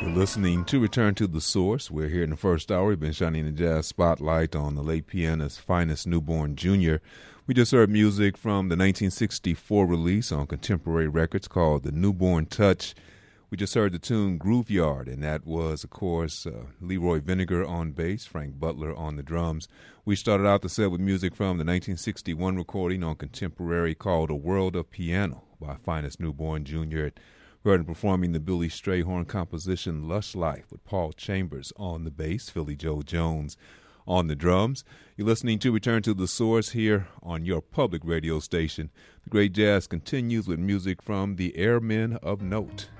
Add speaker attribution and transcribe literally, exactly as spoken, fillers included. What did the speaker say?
Speaker 1: Listening to Return to the Source. We're here in the first hour. We've been shining the jazz spotlight on the late pianist's finest newborn junior. We just heard music from the nineteen sixty-four release on Contemporary Records called The Newborn Touch. We just heard the tune Grooveyard, and that was, of course, uh, Leroy Vinegar on bass, Frank Butler on the drums. We started out the set with music from the nineteen sixty-one recording on Contemporary called A World of Piano by finest newborn junior. We heard him performing the Billy Strayhorn composition Lush Life with Paul Chambers on the bass, Philly Joe Jones on the drums. You're listening to Return to the Source here on your public radio station. The great jazz continues with music from the Airmen of Note.